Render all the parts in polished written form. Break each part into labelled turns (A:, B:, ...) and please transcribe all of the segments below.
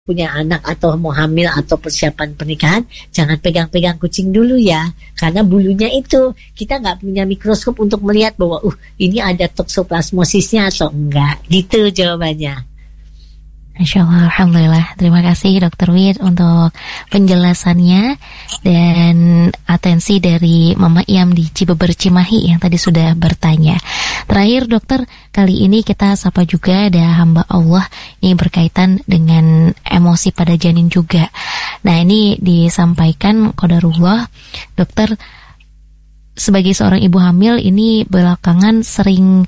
A: punya anak atau mau hamil atau persiapan pernikahan, jangan pegang-pegang kucing dulu ya, karena bulunya itu kita nggak punya mikroskop untuk melihat bahwa ini ada toksoplasmosisnya atau enggak, gitu jawabannya.
B: Masya Allah, Alhamdulillah. Terima kasih Dr. Wid untuk penjelasannya dan atensi dari Mama Iam di Cibeber Cimahi yang tadi sudah bertanya. Terakhir dokter, kali ini kita sapa juga ada hamba Allah ini berkaitan dengan emosi pada janin juga. Nah ini disampaikan qadarullah, dokter sebagai seorang ibu hamil ini belakangan sering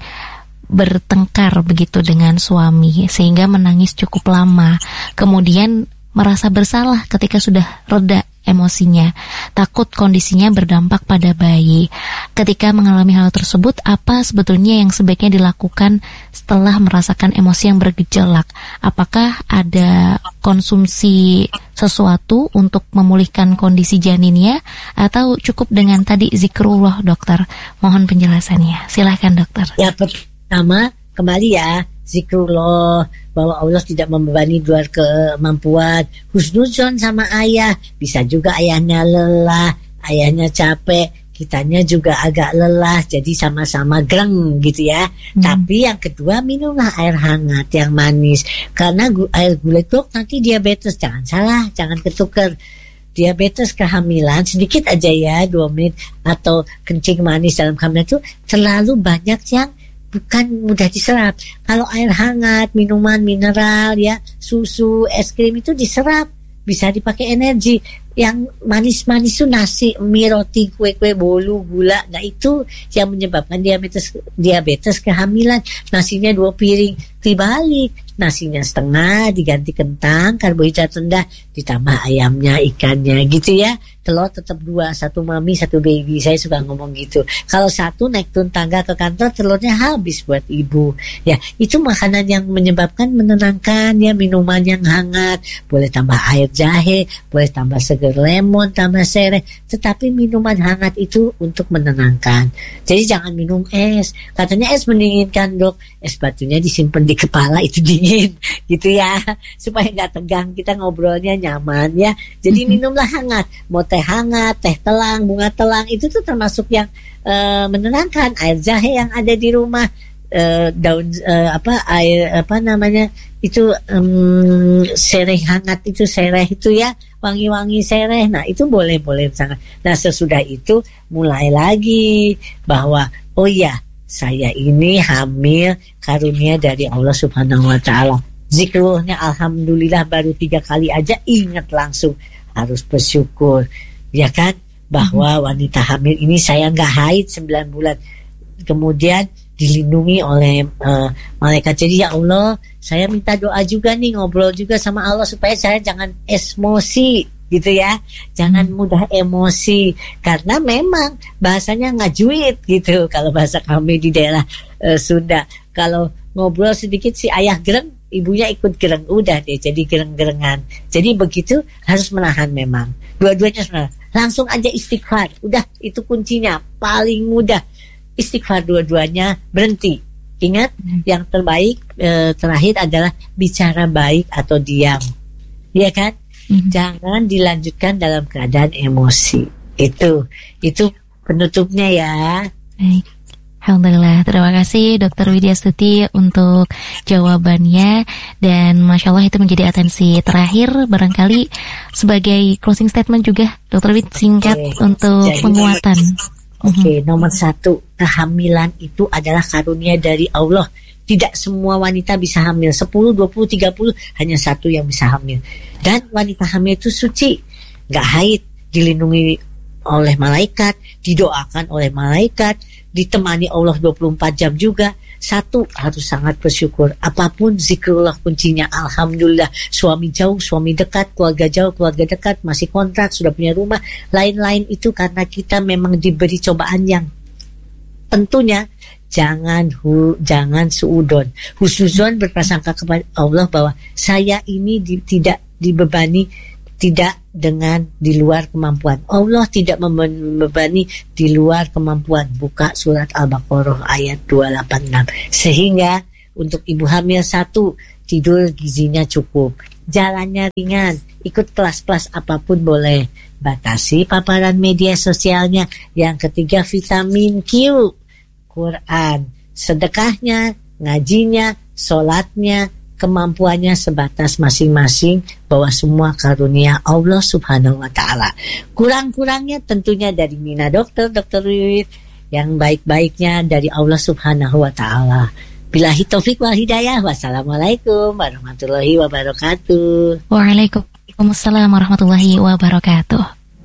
B: bertengkar begitu dengan suami sehingga menangis cukup lama, kemudian merasa bersalah ketika sudah reda emosinya, takut kondisinya berdampak pada bayi. Ketika mengalami hal tersebut, apa sebetulnya yang sebaiknya dilakukan setelah merasakan emosi yang bergejolak? Apakah ada konsumsi sesuatu untuk memulihkan kondisi janinnya atau cukup dengan tadi zikrullah, dokter? Mohon penjelasannya. Silakan dokter.
A: Ya, pertama kembali ya, zikrullah, bahwa Allah tidak membebani luar kemampuan. Husnuzon sama ayah, bisa juga ayahnya lelah, ayahnya capek, kitanya juga agak lelah, jadi sama-sama greng gitu ya. Tapi yang kedua, minumlah air hangat yang manis, karena air gula itu nanti diabetes, jangan salah, jangan ketukar. Diabetes kehamilan sedikit aja ya, 2 menit, atau kencing manis dalam kehamilan itu terlalu banyak yang bukan mudah diserap. Kalau air hangat, minuman mineral ya, susu, es krim itu diserap, bisa dipakai energi. Yang manis-manis itu nasi, mie, roti, kue-kue, bolu, gula. Nah itu yang menyebabkan diabetes kehamilan. Nasinya 2 piring, dibalik. Nasinya setengah, diganti kentang, karbohidrat rendah, ditambah ayamnya, ikannya gitu ya. Telur tetap 2, 1 mami, 1 baby. Saya suka ngomong gitu. Kalau 1 naik turun tangga ke kantor, telurnya habis buat ibu. Ya, itu makanan yang menyebabkan menenangkan ya, minuman yang hangat. Boleh tambah air jahe, boleh tambah seger lemon, tambah sereh. Tetapi minuman hangat itu untuk menenangkan. Jadi jangan minum es. Katanya es mendinginkan, dok. Es batunya disimpan di kepala, itu dingin gitu ya, supaya nggak tegang, kita ngobrolnya nyaman ya. Jadi minumlah hangat, mau teh hangat, teh telang, bunga telang, itu tuh termasuk yang menenangkan. Air jahe yang ada di rumah, daun itu sereh hangat, itu sereh itu ya, wangi-wangi sereh. Nah itu boleh sangat. Nah sesudah itu mulai lagi bahwa oh ya, saya ini hamil karunia dari Allah Subhanahu wa Ta'ala. Zikrulnya alhamdulillah baru 3 kali aja ingat langsung, harus bersyukur ya kan, bahwa wanita hamil ini saya nggak haid 9 bulan, kemudian dilindungi oleh malaikat. Jadi ya Allah, saya minta doa juga nih, ngobrol juga sama Allah supaya saya jangan emosi gitu ya, jangan mudah emosi, karena memang bahasanya ngajuit gitu kalau bahasa kami di daerah Sunda. Kalau ngobrol sedikit si ayah gereng, ibunya ikut gereng, udah deh jadi gereng-gerengan. Jadi begitu, harus menahan memang. Dua-duanya menahan. Langsung aja istighfar, udah itu kuncinya paling mudah. Istighfar dua-duanya, berhenti. Ingat, yang terbaik terakhir adalah bicara baik atau diam, ya kan? Jangan dilanjutkan dalam keadaan emosi. Itu penutupnya ya.
B: Baik. Alhamdulillah, terima kasih Dr. Widya Stuti untuk jawabannya, dan Masya Allah itu menjadi atensi terakhir. Barangkali sebagai closing statement juga Dr. Wid singkat untuk jadi, penguatan.
A: Nomor 1, kehamilan itu adalah karunia dari Allah. Tidak semua wanita bisa hamil, 10, 20, 30, hanya 1 yang bisa hamil. Dan wanita hamil itu suci, gak haid, dilindungi oleh malaikat, didoakan oleh malaikat, ditemani Allah 24 jam juga. 1, harus sangat bersyukur. Apapun zikrullah kuncinya. Alhamdulillah, suami jauh, suami dekat, keluarga jauh, keluarga dekat, masih kontrak, sudah punya rumah, lain-lain itu karena kita memang diberi cobaan yang tentunya jangan suudon. Husnuzon, berprasangka kepada Allah bahwa saya ini tidak dibebani, tidak dengan di luar kemampuan. Allah tidak membebani di luar kemampuan. Buka surat Al-Baqarah ayat 286. Sehingga untuk ibu hamil 1, tidur gizinya cukup. jalannya ringan, ikut kelas-kelas apapun boleh. Batasi paparan media sosialnya. Yang ketiga, vitamin Q, Quran, sedekahnya, ngajinya, sholatnya, kemampuannya sebatas masing-masing, bahwa semua karunia Allah Subhanahu wa Ta'ala. Kurang-kurangnya tentunya dari Nina Dr. Wiwit, yang baik-baiknya dari Allah Subhanahu wa Ta'ala. Billahi taufik wal hidayah. Wassalamualaikum warahmatullahi wabarakatuh.
B: Waalaikumsalam warahmatullahi wabarakatuh.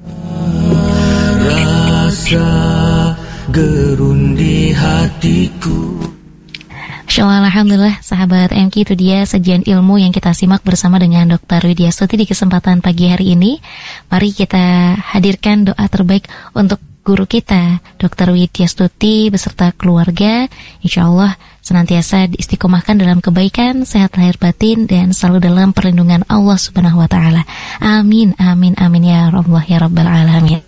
C: Rasa gerun di hatiku.
B: Alhamdulillah, sahabat MQ, itu dia sajian ilmu yang kita simak bersama dengan Dr. Widya Stuti di kesempatan pagi hari ini. Mari kita hadirkan doa terbaik untuk guru kita, Dr. Widya Stuti beserta keluarga. Insya Allah senantiasa diistiqomahkan dalam kebaikan, sehat lahir batin, dan selalu dalam perlindungan Allah Subhanahu wa Ta'ala. Amin, amin, amin ya Allah ya Rabbal Alamin.